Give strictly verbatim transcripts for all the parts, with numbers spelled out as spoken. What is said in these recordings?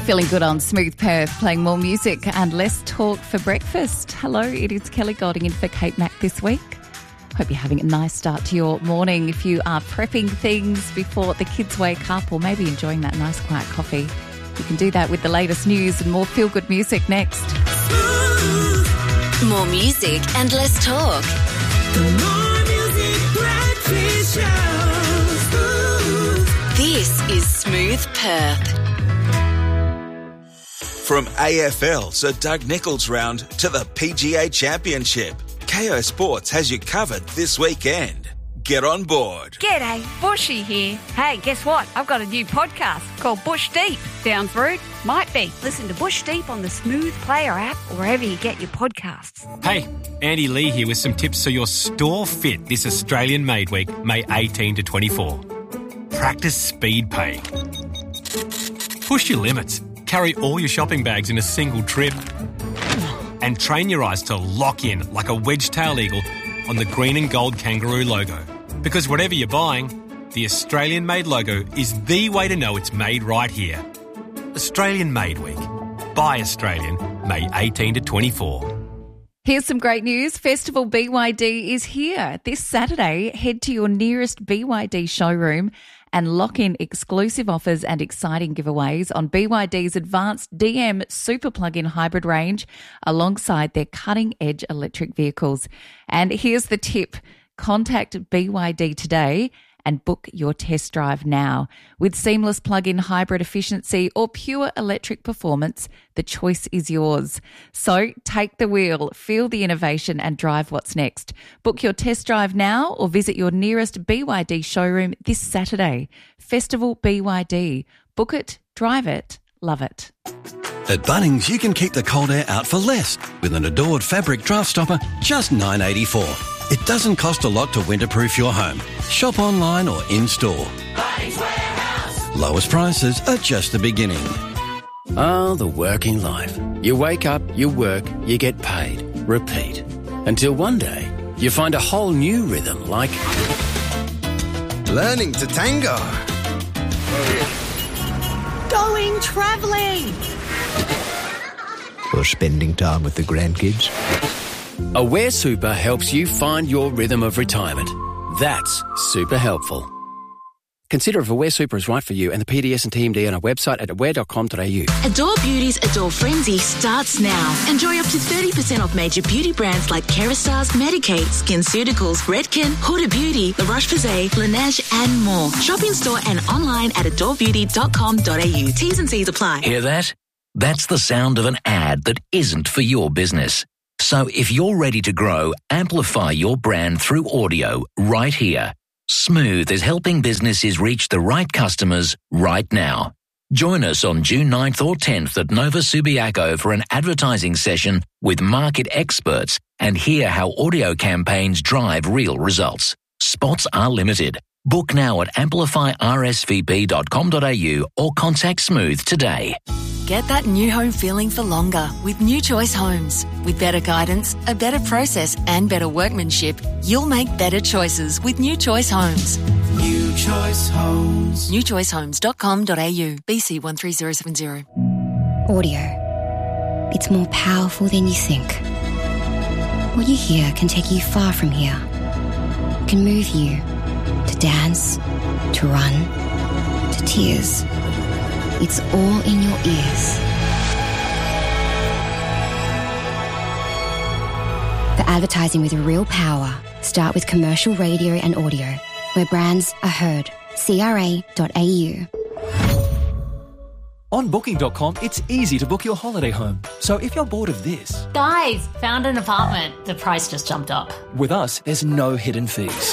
Feeling good on Smooth Perth, playing more music and less talk for breakfast. Hello, it is Kelly Golding in for Kate Mack this week. Hope you're having a nice start to your morning. If you are prepping things before the kids wake up or maybe enjoying that nice quiet coffee, you can do that with the latest news and more feel-good music next. More music and less talk. More music, breakfast show. This is Smooth Perth. From A F L Sir Doug Nicholls round to the P G A Championship, Kayo Sports has you covered this weekend. Get on board. G'day, Bushy here. Hey, guess what? I've got a new podcast called Bush Deep. Sounds rude? Might be. Listen to Bush Deep on the Smooth Player app or wherever you get your podcasts. Hey, Andy Lee here with some tips so you're store fit this Australian Made Week, May eighteenth to twenty-four. Practice speed paying. Push your limits. Carry all your shopping bags in a single trip. And train your eyes to lock in like a wedge-tailed eagle on the green and gold kangaroo logo. Because whatever you're buying, the Australian-made logo is the way to know it's made right here. Australian Made Week. Buy Australian, May eighteenth to twenty-four. Here's some great news. Festival B Y D is here. This Saturday, head to your nearest B Y D showroom and lock in exclusive offers and exciting giveaways on B Y D's advanced D M super plug-in hybrid range alongside their cutting-edge electric vehicles. And here's the tip. Contact B Y D today and book your test drive now. With seamless plug-in hybrid efficiency or pure electric performance, the choice is yours. So take the wheel, feel the innovation and drive what's next. Book your test drive now or visit your nearest B Y D showroom this Saturday. Festival B Y D. Book it, drive it, love it. At Bunnings, you can keep the cold air out for less with an Adored fabric draft stopper, just nine dollars eighty-four. It doesn't cost a lot to winterproof your home. Shop online or in-store. Bunnings Warehouse. Lowest prices are just the beginning. Ah, the working life. You wake up, you work, you get paid. Repeat. Until one day, you find a whole new rhythm like... learning to tango. Going travelling. Or spending time with the grandkids. Aware Super helps you find your rhythm of retirement. That's super helpful. Consider if Aware Super is right for you and the P D S and T M D on our website at aware dot com dot a u. Adore Beauty's Adore Frenzy starts now. Enjoy up to thirty percent off major beauty brands like Kerastars, Medik8, SkinCeuticals, Redken, Huda Beauty, La Roche-Posay, Laneige and more. Shop in store and online at adore beauty dot com dot a u. T's and C's apply. Hear that? That's the sound of an ad that isn't for your business. So if you're ready to grow, amplify your brand through audio right here. Smooth is helping businesses reach the right customers right now. Join us on June ninth or tenth at Nova Subiaco for an advertising session with market experts and hear how audio campaigns drive real results. Spots are limited. Book now at amplify r s v p dot com dot a u or contact Smooth today. Get that new home feeling for longer with New Choice Homes. With better guidance, a better process and better workmanship, you'll make better choices with New Choice Homes. New Choice Homes. new choice homes dot com dot a u. B C one three zero seven zero. Audio. It's more powerful than you think. What you hear can take you far from here. It can move you to dance, to run, to tears. It's all in your ears. For advertising with real power, start with commercial radio and audio, where brands are heard. C R A dot a u. On booking dot com, it's easy to book your holiday home. So if you're bored of this... Guys, found an apartment. The price just jumped up. With us, there's no hidden fees.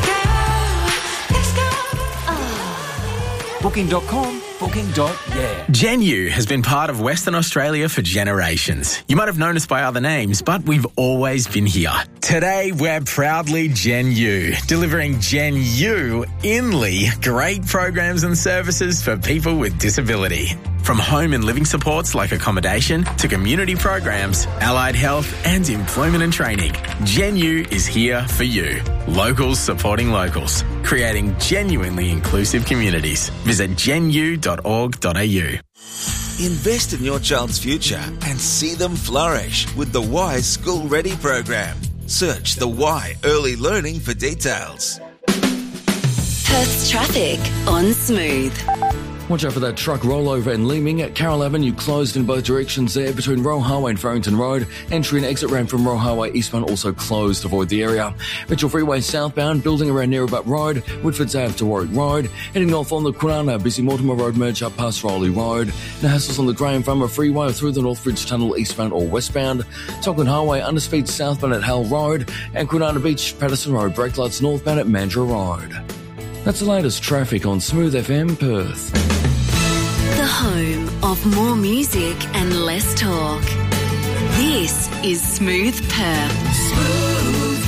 booking dot com, booking dot yeah. Genu has been part of Western Australia for generations. You might have known us by other names, but we've always been here. Today, we're proudly Genu, delivering Gen U inly great programs and services for people with disability. From home and living supports like accommodation to community programs, allied health and employment and training, Genu is here for you. Locals supporting locals, creating genuinely inclusive communities. Visit genu dot org dot a u. Invest in your child's future and see them flourish with the Y School Ready program. Search the Y Early Learning for details. Perth's traffic on Smooth. Watch out for that truck rollover in Leeming. At Carroll Avenue closed in both directions there between Roe Highway and Farrington Road. Entry and exit ramp from Roe Highway eastbound also closed. Avoid the area. Mitchell Freeway southbound, building around Neerabutt Road, Woodford's Ave to Warwick Road. Heading north on the Kwinana, busy Mortimer Road merge up past Rowley Road. No hassles on the Graham Farmer Freeway or through the Northbridge Tunnel eastbound or westbound. Tonkin Highway underspeed southbound at Hale Road. And Kwinana Beach, Patterson Road, brake lights northbound at Mandurah Road. That's the latest traffic on Smooth F M Perth. The home of more music and less talk. This is Smooth Perth. Smooth.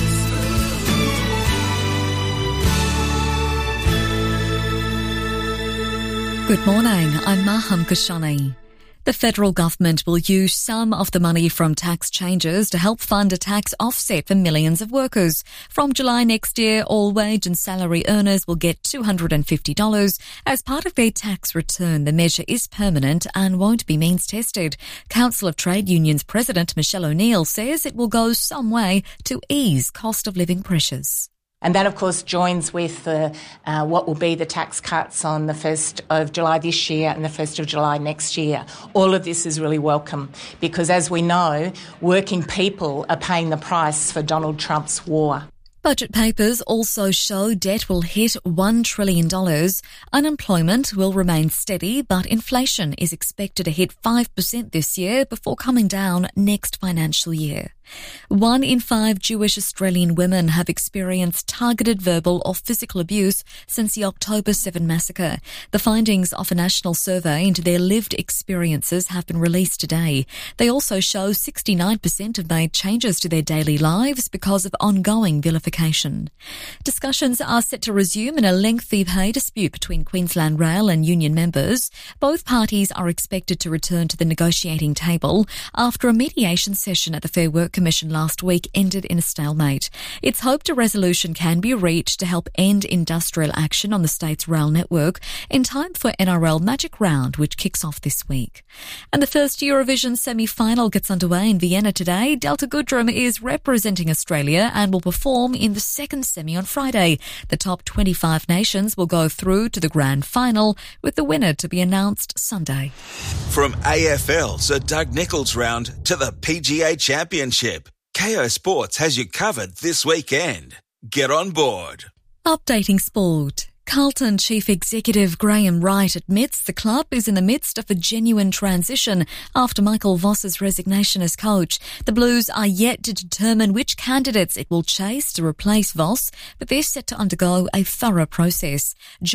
Good morning, I'm Maham Kashani. The federal government will use some of the money from tax changes to help fund a tax offset for millions of workers. From July next year, all wage and salary earners will get two hundred fifty dollars as part of their tax return. The measure is permanent and won't be means tested. Council of Trade Unions President Michelle O'Neill says it will go some way to ease cost of living pressures. And that, of course, joins with the, uh, what will be the tax cuts on the first of July this year and the first of July next year. All of this is really welcome because, as we know, working people are paying the price for Donald Trump's war. Budget papers also show debt will hit one trillion dollars. Unemployment will remain steady, but inflation is expected to hit five percent this year before coming down next financial year. One in five Jewish Australian women have experienced targeted verbal or physical abuse since the October seventh massacre. The findings of a national survey into their lived experiences have been released today. They also show sixty-nine percent have made changes to their daily lives because of ongoing vilification. Discussions are set to resume in a lengthy pay dispute between Queensland Rail and union members. Both parties are expected to return to the negotiating table after a mediation session at the Fair Work Commission last week ended in a stalemate. It's hoped a resolution can be reached to help end industrial action on the state's rail network in time for N R L Magic Round, which kicks off this week. And the first Eurovision semi-final gets underway in Vienna today. Delta Goodrum is representing Australia and will perform in the second semi on Friday. The top twenty-five nations will go through to the grand final, with the winner to be announced Sunday. From A F L Sir Doug Nicholls round to the P G A Championship, Kayo Sports has you covered this weekend. Get on board. Updating sport. Carlton Chief Executive Graham Wright admits the club is in the midst of a genuine transition after Michael Voss's resignation as coach. The Blues are yet to determine which candidates it will chase to replace Voss, but they're set to undergo a thorough process.